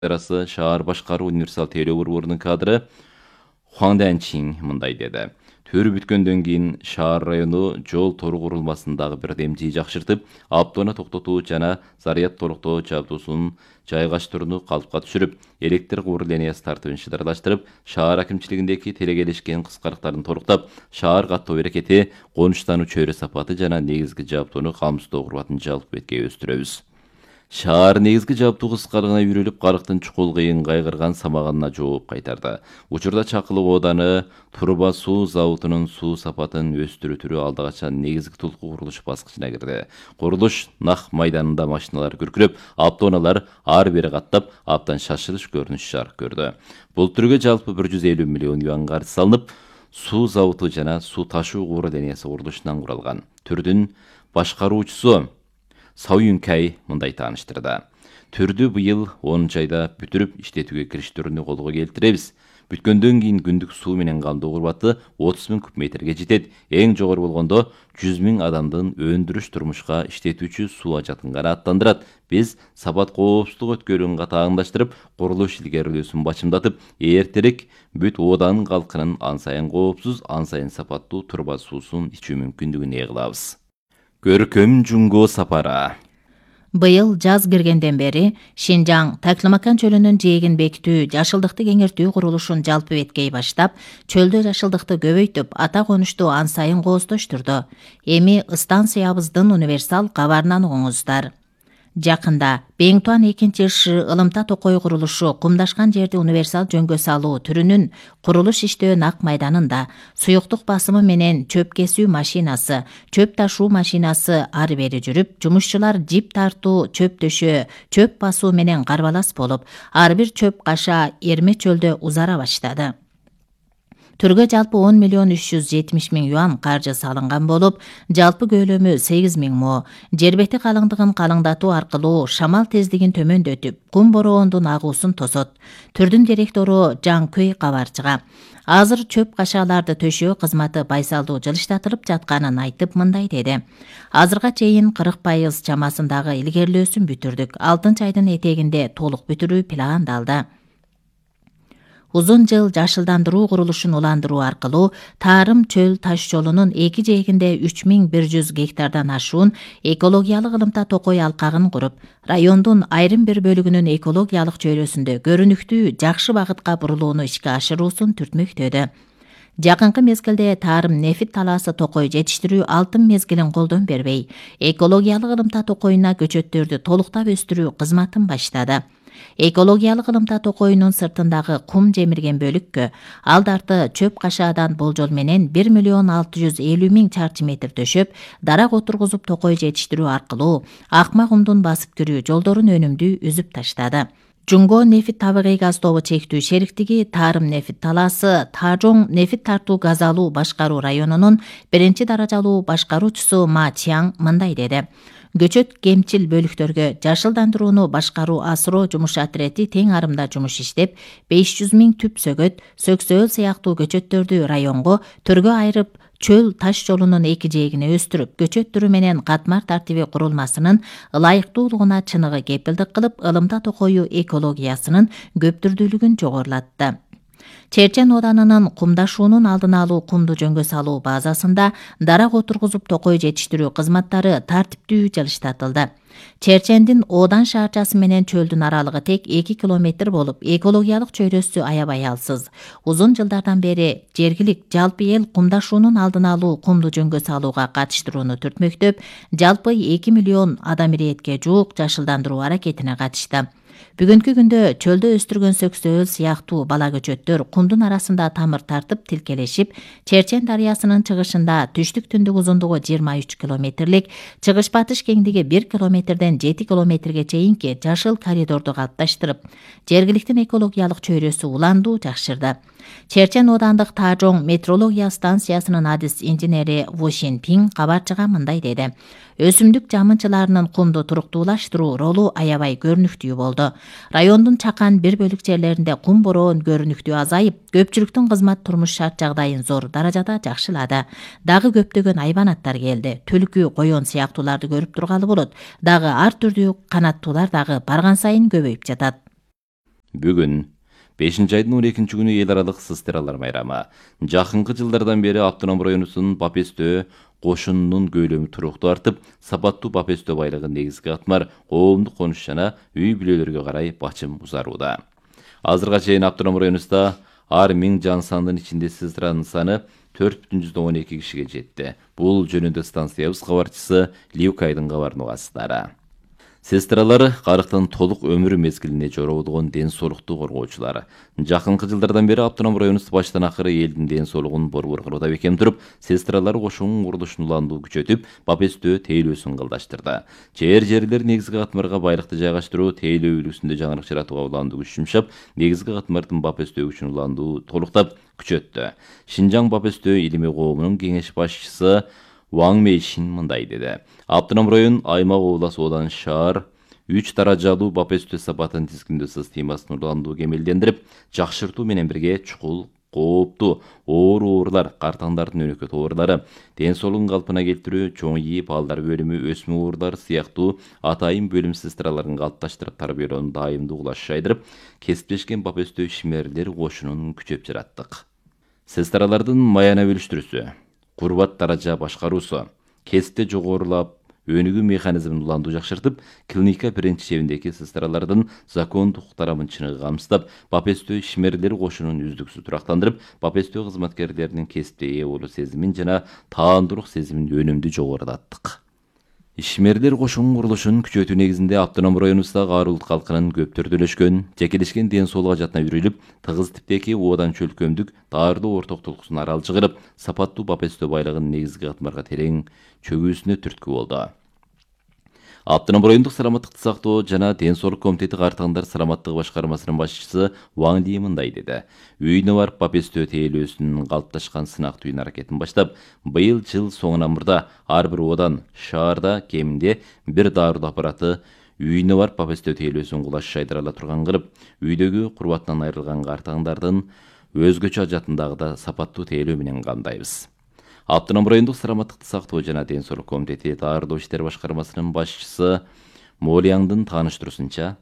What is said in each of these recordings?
Arası Şahar Başkarı Universal Teleo Burburunun kadrı Huang Danqing mınday dedi. Төрі бүткөндөн кийин шаар району жол тору курулмасындагы бирдемчи жакшыртып, автоуна токтотуу жана заряд толуктоо жабдуусунун жайгаштырууну калыпка түшүрүп, электр кубур линиясы тартыбын шыдарлаштырып, шаар акимчилигиндеги телегелешкен кыскарыктарын толуктап, шаар каттоо берекети, конуштануу чөйрө сапаты жана негизги жабдууну камсыздоо курбатын жалпы бетке өстүрөбүз. Шаар негизги жабдуу кыскарыгына үйрөлүп, карыктын чукул кыйын кайгырган самаганына жооп кайтарды. Учурда Чакылык ооданы Турба суу заводунун суу сапатын өстүрүү түрү алдыгача негизги тулку курулуш баскычына кирди. Курулуш нах майданында машиналар күркүрөп, автоунаалар ары бери каттап, абдан шашылыш көрүнүш жарык көрдү. Бул түргө жалпы 150 миллион юан каржы салынып, суу заводу жана суу ташуу кубур линиясы курулушунан куралган. Түрдүн башкаруучусу Сау Юнкай мындай тааныштырды. Түрдү быйыл 10 айда бүтүрүп иштетүүгө кириштерүүнү колго келтиребиз. Бүткөндөн кийин күндүк суу менен камдоо курбаты 30 000 куб метрге жетет. Эң жогору болгондо 100 000 адамдын өндүрүш турмушка иштетүүчү суу ажатын канааттандырат. Биз сапат коопсуздук өткөрүүнүн катааңдаштырып, курулуш илгерилөөсүн бачымдатып, эртерээк бүт ооданын калкынын ан сайын коопсуз, ан сайын сапаттуу турба суусун ичүү мүмкүндүгүн ээ кылабыз. Көркөм Жунго сапары. Быйыл жаз киргенден бери Шинжаң Таклымакан чөлүнүн жээгин бекитүү, жашылдыкты кеңертүү курулушун жалпы беткей баштап, чөлдө жашылдыкты көбөйтүп, ата конушту ан сайын кооздоштурду. Эми станциябыздын универсал кабарынан угуңуздар. Жакында Беңтуан 2-ши ылымта токой курулушу кумдашкан жерди универсал жөнгө салуу түрүнүн курулуш иштөө нак майданында суюктук басымы менен чөп кесүү машинасы, чөп ташуу машинасы ары бери жүрүп, жумушчулар жип тартуу, чөп төшөө, чөп басуу менен карбалас болуп, ар бир чөп каша эрме чөлдө узара баштады. Түргө жалпы 10 миллион 370 000 юан каржы салынган болуп, жалпы көлөмү 8 000 мо. Жер бети калыңдыгын калыңдатуу аркылуу шамал тездигин төмөндөтүп, кум бороондун агуусун тосот. Түрдүн директору Жаңкөй кабарчыга азыр чөп кашаларды төшөө кызматы байсалдуу жылыштатылып жатканын айтып мындай деди. Азырга чейин 40% чамасындагы илгерилөөсүн бүтүрдүк. 6 айдын этегинде толук бүтүрүү пландалды. Узун жыл жашылдандыруу курулушун уландыруу аркылуу Тарым чөл таш жолунун эки жээгинде 3100 гектардан ашуун экологиялык ылымта токой алкагын куруп, райондун айрым бир бөлүгүнүн экологиялык чөйрөсүндө көрүнүктүү жакшы багытка бурулууну ишке ашыруусун түртмөктөдү. Жакынкы мезгилде Тарым нефит талаасы токой жетиштирүү алтын мезгилин колдон бербей, экологиялык ылымта токоюна көчөттөрдү толуктап өстүрүү кызматын баштады. Экологиялык ылымта токоюнун сыртындагы кум жемирген бөлүккө алдарты чөп кашаадан болжол менен 1 650 000 чарчы метр төшөп, дарак отургузуп токой жетиштирүү аркылуу акма кумдун басып кирүү жолдорун өнүмдүү үзүп таштады. Жунго нефит табигый газ тобу чектүү шериктиги Тарым нефит талаасы Тажоң нефит тартуу газ алуу башкаруу районунун 1-даражалуу башкаруучусу Ма Чиаң мындай деди. Көчөт кемчил бөлүктөргө жашылдандырууну башкаруу асыроо жумуш отрети тең арымда жумуш иштеп, 500 000 түп сөгөт, сөксөөл сыяктуу көчөттөрдү районго төргө айырып, чөл таш жолунун эки жээгине өстүрүп, көчөт түрү менен катмар тартиби курулмасынын ылайыктуулугуна чыныгы кепилдик кылып, ылымта токою экологиясынын көптүрдүүлүгүн жогорулатты. Черчен оданынын кумдашуунун алдын алуу кумду жөнгө салуу базасында дарак отургузуп токой жетиштирүү кызматтары тартиптүү жылыштатылды. Черчендин одан шаарчасы менен чөлдүн аралыгы тек 2 километр болуп, экологиялык чөйрөсү аябай алсыз. Узун жылдардан бери жергилик жалпы эл кумдашуунун алдын алуу кумду жөнгө салууга катыштырууну түртмөктөп, жалпы 2 миллион адам иретке жуук жашылдандыруу аракетине катышты. Бүгүнкү күндө чөлдө өстүргөн сөксөөл сыяктуу бала көчөттөр кумдун арасында тамыр тартып тилкелешип, Черчен дарыясынын чыгышында түштүк түндүк узундугу 23 километрлик, чыгыш батыш кеңдиги 1 километрден 7 километрге чейинки жашыл коридорду калыпташтырып, жергиликтин экологиялык чөйрөсү уландуу жакшырды. Черчен оодандык Тажоң метрология станциясынын адис инженери Во Шинпин кабарчыга мындай деди. Өсүмдүк жамынчыларынын кумду туруктуулаштыруу ролу аябай көрүнүктүү болду. Райондун чакан бир бөлүк жерлеринде кум бороон көрүнүктүү азайып, көпчүлүктүн кызмат турмуш шарт жагдайын зор даражада жакшылады. Дагы көптөгөн айбанаттар келди. Түлкү, койон сыяктууларды көрүп тургалы болот. Дагы ар түрдүү канаттуулар дагы барган сайын көбөйүп жатат. Бүгүн 5-айдын 12-нчи күнү эл аралык сестралар майрамы. Жакынкы жылдардан бери Автоном районунун Бапестөө кошунунун көйлөмү туруктуу артып, сапаттуу Бапестөө байлыгын негизги катмар коомдук конуш жана үй бүлөлөргө карай бачым узарууда. Азырга чейин Автоном районунда ар 1000 жан сандын ичинде сестранын саны 412 кишиге жетти. Бул жөнүндө станциябыз кабарчысы Ливкайдын кабарын угасыздар. Сестралар карыктын толук өмүрү мезгилине жороодогон ден соолукту коргоочулар. Жакынкы жылдардан бери Автоном районубуз баштан акыры элдин ден соолугун борбор кылууда бекем туруп, сестралар кошунун курулушун уландуу күчөтүп, Бапестөө тейлөөсүн кылдаштырды. Жерлер негизги катмарга байлыкты жайгаштыруу, тейлөө үлгүсүндө жаңырык жаратууга уландуу күч жумшап, негизги катмардын Бапестөө күчүн уландуу толуктап күчөттү. Шинжаң Бапестөө илимий коомунун кеңеш башчысы Ваң Мейшин мындай деди. Автоном район аймак облас одан шаар 3 даражалуу Бапестөө сапатын тизгиндөө системасын уландуу кемелдендирип, жакшыртуу менен бирге чукул, кооптуу оорулар, картаңдардын өнөкөт оорулары, ден соолугун калпына келтирүү, чоң ийи балдар бөлүмү, өсмү оорулары сыяктуу атайын бөлүм сестраларын калыпташтырып тарбиялоону дайымдуу кулаш жайдырып, кесиптешкен Бапестөө ишмерлер кошунун күчөп жараттык. Сестралардын маяна бөлүштүрүүсү, курбат даража башкаруусу, кесипте жогорулап, өнүгүү механизмин уландуу жакшыртып, клиника биринчи чебиндеги сестралардын закондук тарамын чыныгы камсыздап, Бапестөө ишмерлер кошунун үздүксүз турактандырып, Бапестөө кызматкерлеринин кесипте ээ болуу сезимин жана таандуулук сезимин өнүмдүү жогорулаттык. Ишмерлер кошунун курулушун күчөтүү негизинде Автоном районубуздагы ар улут калкынын көп төрдөлөшкөн, жекелешкен ден соолук ажатына үйрүлүп, тыгыз типтеги оодан чөлкөмдүк даарылуу ортоктулуксун арал чыгарып, сапаттуу Бапестөө байлыгын негизги катмарга терең чөгүүсүнө түрткү болду. Автоном райондук саламаттыкты сактоо жана ден соолук комитети картаңдар саламаттыгы башкармасынын башчысы Ваң Ли мындай деди. Үйүнө барып Бапестөө тейлөөсүнүн калыпташкан сынактуу аракетин баштап, быйыл жыл соңунан мурда ар бир оодан шаарда кеминде бир дарылуу аппараты үйүнө барып Бапестөө тейлөөсүн кулаш жайдыра ала турган кылып, үйдөгү курбатынан айрылган картаңдардын өзгөчө ажатындагы сапаттуу тейлөө менен камдайбыз. Автоном райондук саламаттыкты сактоо жана ден соолук комитети даарылоо иштер башкармасынын башчысы Молияңдын тааныштыруусунча,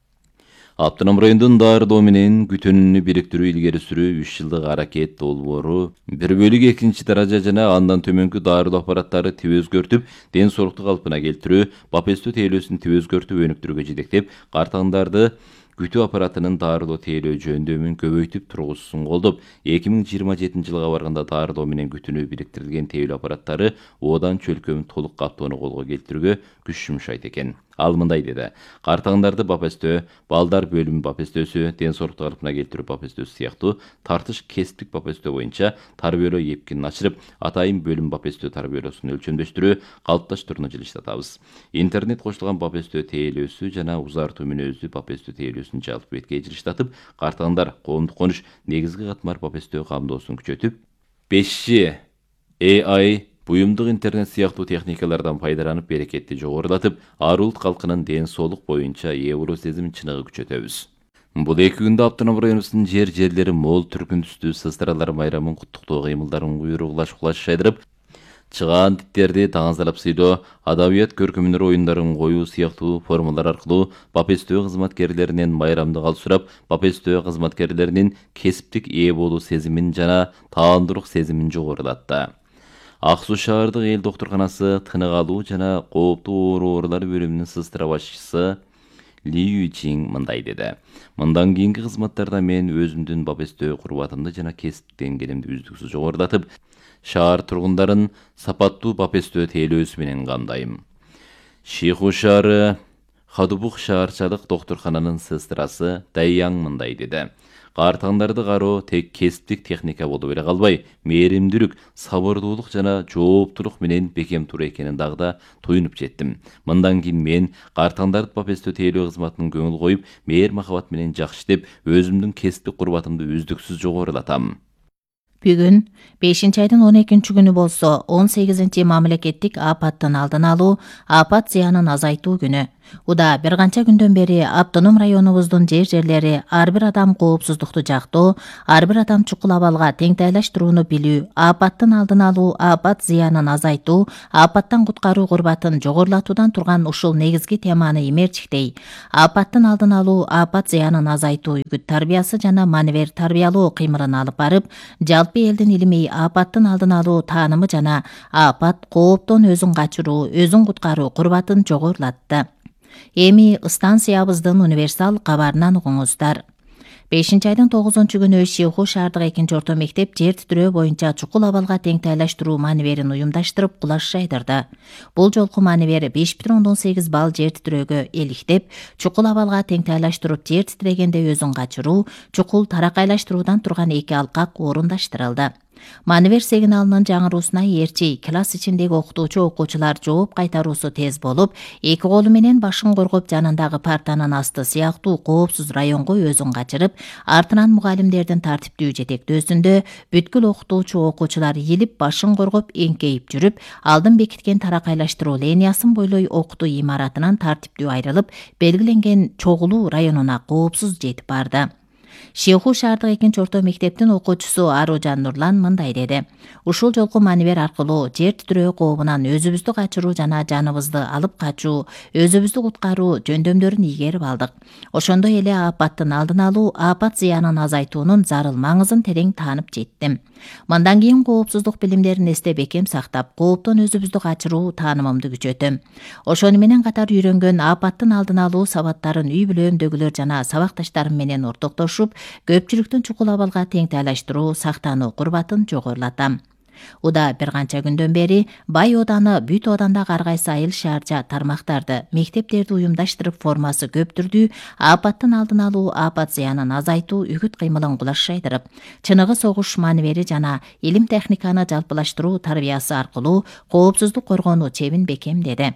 Автоном райондун даарылоо менен күтөнүүнү бириктирүү илгери сүрүү 3 жылдык аракет долбоору 1/2 даража жана андан төмөнкү даарылоо аппараттары тип өзгөртүп, ден соолукту калпына келтирүү, Бапестөө тейлөөсүн тип өзгөртүп өнүктүрүүгө жетектеп, картаңдарды күтүү аппаратынын даарылоо тейлөө жөндөмүн көбөйтүп тургузуусун колдоп, 2027 жылга барганда даарылоо менен күтүүнү бириктирилген тейлөө аппараттары оодан чөлкөмүн толук каптоону колго келтирүүгө күч жумшайт экен. Ал мындай деди. Картаңдарды Бапестөө, балдар бөлүмү Бапестөөсү, ден соолукту калпына келтирүү Бапестөөсү сыяктуу тартыш кесиптик Бапестөө боюнча тарбиялоо эпкинин ачырып, атайын бөлүм Бапестөө тарбиялоосун өлчөмдөштүрүү, калыпташтырууну жылыштатабыз. Интернет кошулган Бапестөө тейлөөсү жана узартуу мүнөздүү Бапестөө тейлөөсүн жалпы бетке жылыштатып, картаңдар коомдук конуш негизги катмар Бапестөө камдоосун күчөтүп, 5G, AI, буюмдук интернет сыяктуу техникалардан пайдаланып берекетти жогорулатып, ар улут калкынын ден соолук боюнча ээ болуу сезимин чыныгы күчөтөбүз. Бул 2 күндө Автоном районубуздун жерлери мол түркүн-түстүү сестралар майрамын куттуктоо кыймылдарын куйругулаш жайдырып, чыгаан типтерди таңазалап сыйдоо, адабият көркөмүнөр оюндарын коюу сыяктуу формалар аркылуу Бапестөө кызматкерлеринен майрамдык ал сурап, Бапестөө кызматкерлеринин кесиптик ээ болуу сезимин жана таандуулук сезимин жогорулатты. Ак Суу шаардык эл доктурканасы тынык алуу жана кооптуу оорулар бөлүмүнүн сестра башчысы Ли Юйчин мындай деди. Мындан кийинки кызматтарда мен өзүмдүн Бапестөө курбатымды жана кесип деңгээлимди үздүксүз жогорулатып, шаар тургундарын сапаттуу Бапестөө тейлөөсү менен камдайм. Шиху шаары Хадубук шаарчалык доктуркананын сестрасы Дайяң мындай деди. Картаңдарды кароо тек кесиптик техника болуп эле калбай, мээримдүүлүк, сабырдуулук жана жооптулук менен бекем туруу экенин дагы да туюнуп жеттим. Мындан кийин мен картаңдарды Бапестөө тейлөө кызматына көңүл коюп, мээр махабат менен жакшы деп, өзүмдүн кесиптик курбатымды үздүксүз жогорулатам. Бүгүн 5-айдын 12-күнү болсо 18-ci мамлекеттик апаттын алдын алуу, апат зыянын азайтуу күнү. Уда бир канча күндөн бери автоном районубуздун жерлери ар бир адам коопсуздукту жактоо, ар бир адам чукул абалга теңтайлаштырууну билүү, апаттын алдын алуу, апат зыянын азайтуу, апаттан куткаруу курбатын жогорулатуудан турган ушул негизги теманы имерчиктей. Апаттын алдын алуу, апат зыянын азайтуу үгүт тарбиясы жана маневер тарбиялоо кыймылын алып барып, жалпы элдин илимий апаттын алдын алуу таанымы жана апат кооптон өзүн качыруу, өзүн куткаруу курбатын жогорулатты. Эми станциябыздын универсал кабарынан угуңуздар. 5-айдын 9-күнү Шиуху шаардык 2-орто мектеп жер титирөө боюнча чукул абалга теңтайлаштыруу маневерин уюмдаштырып кулаш жайдырды. Бул жолку маневер 5,8 балл жер титирөөгө эликтеп, чукул абалга теңтайлаштырып жер титирегенде өзүн качыруу, чукул таракайлаштыруудан турган 2 алкак орундаштырылды. Маневер сигналынын жаңыруусуна ээрчи класс ичиндеги окутуучу-окуучулар жооп кайтаруусу тез болуп, 2 колу менен башын коргоп жанындагы партанын асты сыяктуу коопсуз районго өзүн качырып, артынан мугалимдердин тартиптүү жетектөөсүндө бүткүл окутуучу-окуучулар ийилип башын коргоп эңкейип жүрүп, алдын бекиткен таракайлаштыруу линиясын бойлой окутуу имаратынан тартиптүү айрылып, белгиленген чогулуу районуна коопсуз жетип барды. Шиуху шаардык 2-орто мектептин окуучусу Аружан Нурлан мындай деди. Ушул жолку маневер аркылуу жер титирөө кообунан өзүбүздү качыруу жана жаныбызды алып качуу, өзүбүздү куткаруу жөндөмдөрүн ийгерип алдык. Ошондой эле апаттын алдын алуу, апат зыянын азайтуунун зарыл маңызын терең таанып жеттим. Мындан кийин коопсуздук билимдерин эсте бекем сактап, кооптон өзүбүздү качыруу таанымымды күчөтөм. Ошону менен катар үйрөнгөн апаттын алдын алуу сабаттарын үй бүлөмдөгүлөр жана сабакташтарым менен ортоктошуп, көпчүлүктүн чукул абалга теңтайлаштыруу, сактануу курбатын жогорулатам. Уда бир канча күндөн бери Бай ооданы бүт оодандагы ар кайсы айыл шаарча тармактарды, мектептерди уюмдаштырып формасы көптүрдүү, апаттын алдын алуу, апат зыянын азайтуу үгүт кыймылын кулаш жайдырып, чыныгы согуш маневери жана илим техниканы жалпылаштыруу тарбиясы аркылуу коопсуздук коргонуу чебин бекемдеди.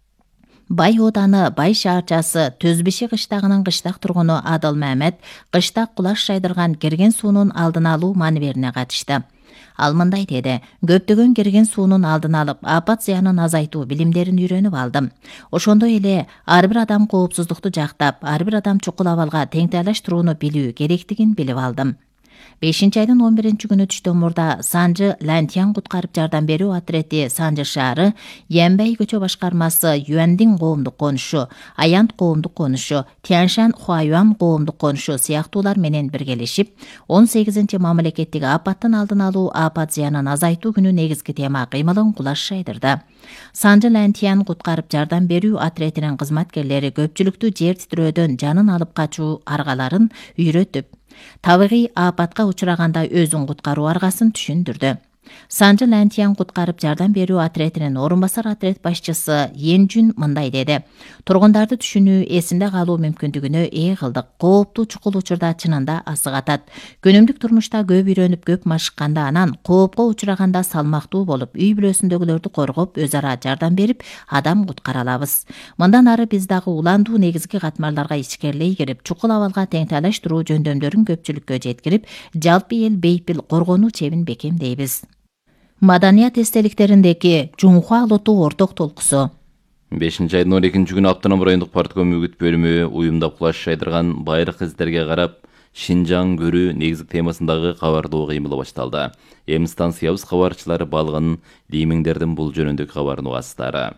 Бай ооданы Бай шаарчасы Төзбиши кыштагынын кыштак тургуну Адыл Мамед кыштак кулаш жайдырган кирген суунун алдын алуу маневерине катышты. Ал мындай деди: көптөгөн кирген суунун алдын алып, апат зыянын азайтуу билимдерин үйрөнүп алдым. Ошондой эле ар бир адам коопсуздукту жактап, ар бир адам чукул абалга теңтайлаштырууну билүү керектигин билип алдым. 5-айдын 11-күнү түштөн мурда Санжы Лантьян куткарып жардам берүү отрети Санжы шаары, Янбай көчө башкармасы Юандин коомдук конушу, Аянт коомдук конушу, Тяншан Хуаюан коомдук конушу сыяктуулар менен биргелешип, 18-ci мамлекеттик апаттын алдын алуу, апат зыянын азайтуу күнү негизги тема кыймылын кулаш жайдырды. Санжы Лантьян куткарып жардам берүү отретинин кызматкерлери көпчүлүктү жер титирөөдөн жанын алып качуу аргаларын үйрөтүп, табигый апатка учураганда өзүн куткаруу аргасын түшүндүрдү. Санжы Лантьян куткарып жардам берүү отретинин орун басар отрет башчысы Енжүн мындай деди: тургундарды түшүнүү, эсинде калуу мүмкүндүгүнө ээ кылдык. Кооптуу чукул учурда чынында асык атат. Күнүмдүк турмушта көп үйрөнүп, көп машыкканда, анан коопко учураганда салмактуу болуп, үй бүлөсүндөгүлөрдү коргоп, өз ара жардам берип, адам куткара алабыз. Мындан ары биз дагы уландуу негизги катмарларга ичкерлей кирип, чукул абалга теңтайлаштыруу жөндөмдөрүн көпчүлүккө жеткирип, жалпы эл бейпил коргонуу чебин бекемдейбиз. Маданият эстеликтериндеги Жунхуа Лоту орток толкусу. 5-айдын 12-күнү Автоном райондук партком үгүт бөлүмү уюмдап кулаш жайдырган байыркы издерге карап, Шинжаң көрүү негизги темасындагы кабардоо кыймылы башталды. Эми станциябыз кабарчылары балгын Лимиңдердин бул жөнүндөгү кабарын угасыздары.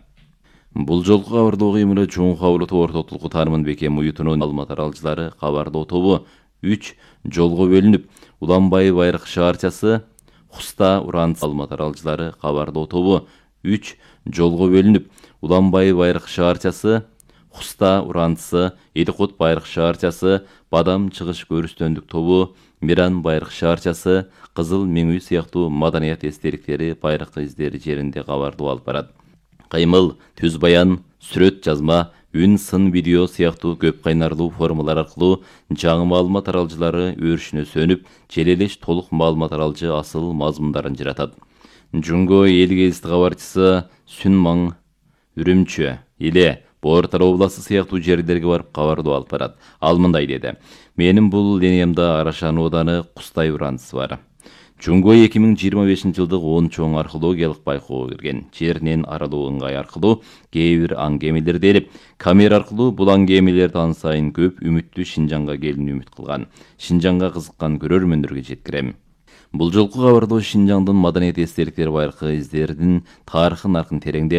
Бул жолку кабардоо кыймылы Жунхуа Лоту орток толку таанымын бекем уютунун маалымат аралчылары кабардоо тобу 3 жолго бөлүнүп, Уланбай байыркы шаарчасы Хуста Уранц маалымат аралчылары кабардоо тобу 3 жолго бөлүнүп, Уланбай байыркы шаарчасы, Хуста Уранцы, Эликот байыркы шаарчасы, Бадам чыгыш көрүстөндүк тобу, Миран байыркы шаарчасы, Кызыл Меңүй сыяктуу маданият эстеликтери байыркы издери жеринде кабардоо алып барат. Кыймыл, түз баян, сүрөт жазма, үн, сын, видео сыяктуу көп кайнарлуу формалар аркылуу жаңы маалымат аралчылары өрүшүнө сөнүп, желелеш толук маалымат аралчы асыл мазмундарын жаратат. Жунго эл гезити кабарчысы Сүнмаң, Үрүмчү, Иле, Боортар областы сыяктуу жерлерге барып кабардоо алып барат. Ал мындай деди: менин бул линиямда Арашан ооданы Кустай Уранцы бар. Жумго 2025-жылдык 10 чоң археологиялык байкоого кирген. Жеринен аралуу ыңгай аркылуу кээ бир аң кемелер делип, камера аркылуу бул аң кемелерди ан сайын көп үмүттүү Шинжаңга келүүнү үмүт кылган. Шинжаңга кызыккан көрөрмөндөргө жеткирем. Бул жолку кабарда Шинжаңдын маданият эстеликтери байыркы издердин тарыхын аркын тереңдей